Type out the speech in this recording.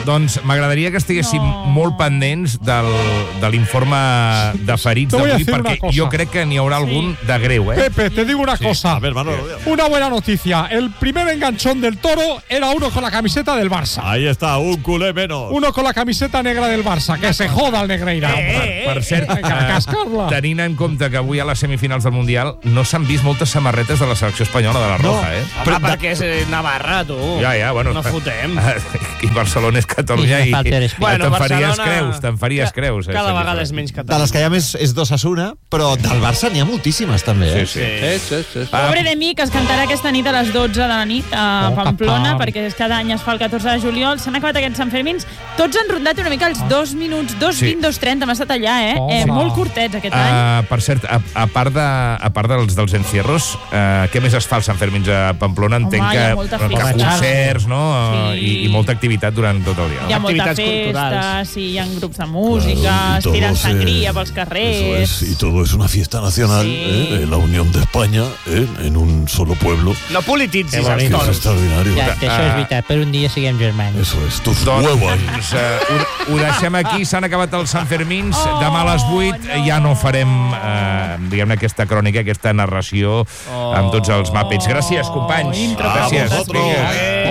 Doncs m'agradaria que estiguéssim molt pendents de l'informe de ferits d'avui, perquè jo crec que n'hi haurà algun de greu, Pepe, te digo una cosa. A ver, Manolo. Una buena noticia. El primer enganchón del Toro era uno con la camiseta del Barça. Ahí está, un culé menos. Uno con la camiseta negra del Barça. Que se joda el Negreira. Per cert, cascar-la. tenint en compte que avui a les semifinals del Mundial no s'han vist moltes samarretes de la selecció espanyola de la Roja, Home, perquè és Navarra, tu. Ja, bueno. No fotem. I Barcelona és Catalunya i bueno, te'n faries creus. Cada vegada és menys De català. les que hi ha més és d'Osasuna, però del Barça n'hi ha moltíssimes, també. Sí. Pobre de mi, que es cantarà aquesta nit a les 12 de la nit a Pamplona, perquè cada any es fa el 14 de juliol. S'han acabat aquests Sanfermins. Tots han rondat una mica els 2 minuts, 2:20, 2:30. Hem estat allà, molt curtets aquest any. Per cert, a part dels encierros, què més es fa als Sanfermins a Pamplona? Entenc que concerts, no? I molta activitat durant tot el dia. Hi ha molta festa, hi ha grups de música, es tiren sangria pels carrers. Y todo es una fiesta nacional, la unión de España en un solo pueblo. No polititzis els Es toros. extraordinario. Ja, això és veritat, per un dia siguem germans. Eso es, tus huevos. Ho deixem aquí, s'han acabat els Sanfermins. Demà a les 8 ja no farem, diguem-ne, aquesta crònica, aquesta narració amb tots els Muppets. Gràcies, companys. Intro. Gràcies. A vosotros.